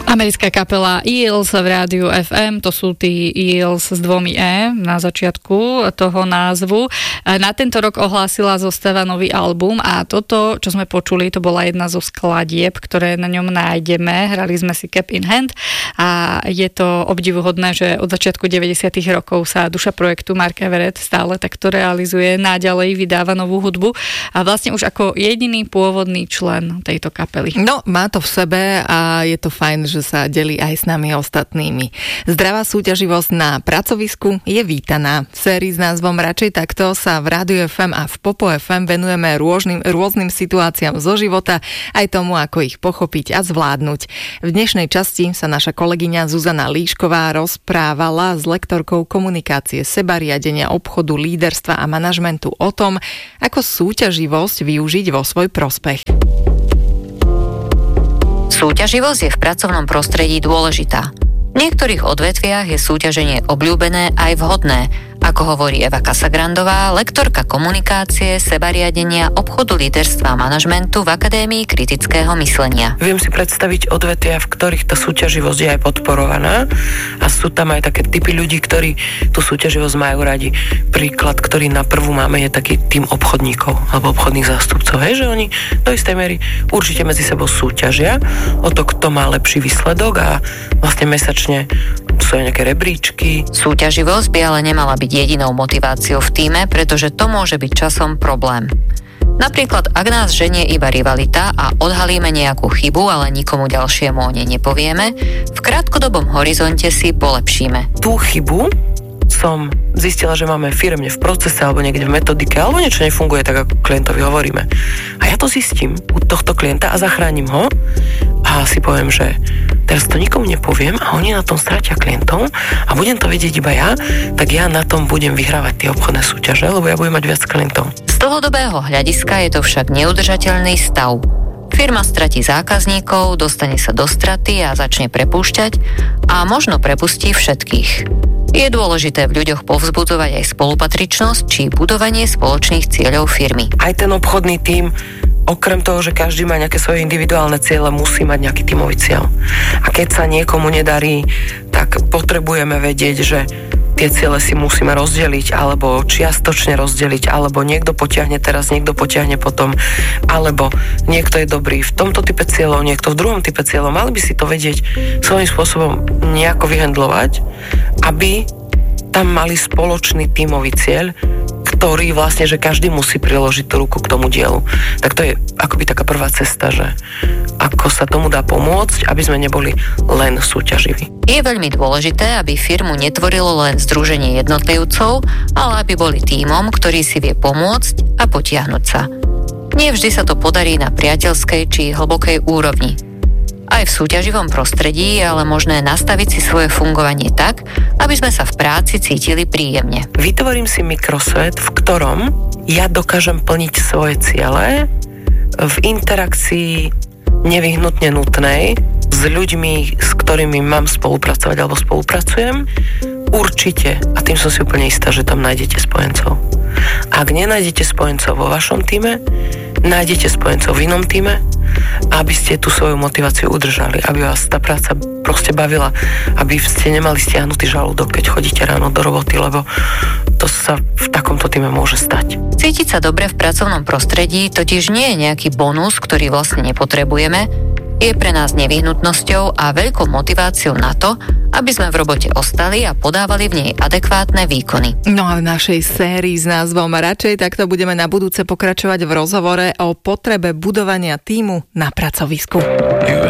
Americká kapela Eels v rádiu FM, to sú tí Eels s 2 E na začiatku toho názvu. Na tento rok ohlásila zostava nový album a toto, čo sme počuli, to bola jedna zo skladieb, ktoré na ňom nájdeme. Hrali sme si Cap in Hand a je to obdivuhodné, že od začiatku 90. rokov sa duša projektu Mark Everett stále takto realizuje, naďalej vydáva novú hudbu a vlastne už ako jediný pôvodný člen tejto kapely. No, má to v sebe a je to fajn, že sa delí aj s nami ostatnými. Zdravá súťaživosť na pracovisku je vítaná. V sérii s názvom Radšej takto sa v Rádiu FM a v Popo FM venujeme rôznym situáciám zo života, aj tomu, ako ich pochopiť a zvládnuť. V dnešnej časti sa naša kolegyňa Zuzana Líšková rozprávala s lektorkou komunikácie, sebariadenia, obchodu, líderstva a manažmentu o tom, ako súťaživosť využiť vo svoj prospech. Súťaživosť je v pracovnom prostredí dôležitá. V niektorých odvetviach je súťaženie obľúbené aj vhodné, ako hovorí Eva Casagrandová, lektorka komunikácie, sebariadenia, obchodu, líderstva a manažmentu v Akadémii kritického myslenia. Viem si predstaviť odvetvia, v ktorých tá súťaživosť je aj podporovaná a sú tam aj také typy ľudí, ktorí tú súťaživosť majú radi. Príklad, ktorý na prvú máme, je taký tým obchodníkov alebo obchodných zástupcov, že oni do istej miery určite medzi sebou súťažia o to, kto má lepší výsledok a vlastne mesačne sú aj nejaké rebríčky. Súťaživosť by ale nemala byť jedinou motiváciou v tíme, pretože to môže byť časom problém. Napríklad, ak nás ženie iba rivalita a odhalíme nejakú chybu, ale nikomu ďalšiemu o nej nepovieme, v krátkodobom horizonte si polepšíme. Tú chybu som zistila, že máme firemne v procese alebo niekde v metodike, alebo niečo nefunguje tak, ako klientovi hovoríme. A ja to zistím u tohto klienta a zachránim ho a si poviem, že teraz to nikomu nepoviem a oni na tom stratia klientov a budem to vedieť iba ja, tak ja na tom budem vyhrávať tie obchodné súťaže, lebo ja budem mať viac klientov. Z dlhodobého hľadiska je to však neudržateľný stav. Firma stratí zákazníkov, dostane sa do straty a začne prepúšťať a možno prepustí všetkých. Je dôležité v ľuďoch povzbudzovať aj spolupatričnosť či budovanie spoločných cieľov firmy. Aj ten obchodný tím, okrem toho, že každý má nejaké svoje individuálne ciele, musí mať nejaký tímový cieľ. A keď sa niekomu nedarí, tak potrebujeme vedieť, že tie ciele si musíme rozdeliť, alebo čiastočne rozdeliť, alebo niekto potiahne teraz, niekto potiahne potom, alebo niekto je dobrý v tomto type cieľov, niekto v druhom type cieľov. Mali by si to vedieť svojím spôsobom nejako vyhendlovať, aby tam mali spoločný tímový cieľ, ktorý vlastne, že každý musí priložiť tú ruku k tomu dielu. Tak to je akoby taká prvá cesta, že ako sa tomu dá pomôcť, aby sme neboli len súťaživí. Je veľmi dôležité, aby firmu netvorilo len združenie jednotlivcov, ale aby boli tímom, ktorý si vie pomôcť a potiahnuť sa. Nie vždy sa to podarí na priateľskej či hlbokej úrovni. Aj v súťaživom prostredí je ale možné nastaviť si svoje fungovanie tak, aby sme sa v práci cítili príjemne. Vytvorím si mikrosvet, v ktorom ja dokážem plniť svoje ciele v interakcii nevyhnutne nutnej s ľuďmi, s ktorými mám spolupracovať alebo spolupracujem. Určite, a tým som si úplne istá, že tam nájdete spojencov. Ak nenájdete spojencov vo vašom týme, nájdete spojencov v inom týme, aby ste tú svoju motiváciu udržali, aby vás tá práca proste bavila, aby ste nemali stiahnutý žalúdok, keď chodíte ráno do roboty, lebo to sa v takomto týme môže stať. Cítiť sa dobre v pracovnom prostredí totiž nie je nejaký bonus, ktorý vlastne nepotrebujeme, je pre nás nevyhnutnosťou a veľkou motiváciou na to, aby sme v robote ostali a podávali v nej adekvátne výkony. No a v našej sérii s názvom Radšej takto budeme na budúce pokračovať v rozhovore o potrebe budovania tímu na pracovisku.